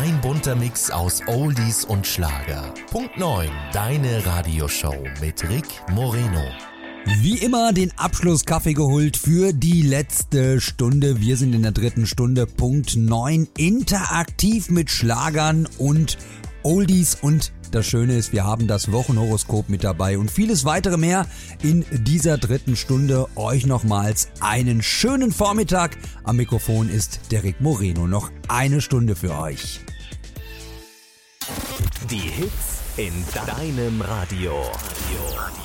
Ein bunter Mix aus Oldies und Schlager. Punkt 9, deine Radioshow mit Rick Moreno. Wie immer den Abschlusskaffee geholt für die letzte Stunde. Wir sind in der dritten Stunde, Punkt 9, interaktiv mit Schlagern und Oldies. Und das Schöne ist, wir haben das Wochenhoroskop mit dabei und vieles weitere mehr in dieser dritten Stunde. Euch nochmals einen schönen Vormittag. Am Mikrofon ist der Rick Moreno. Noch eine Stunde für euch. Die Hits in deinem Radio.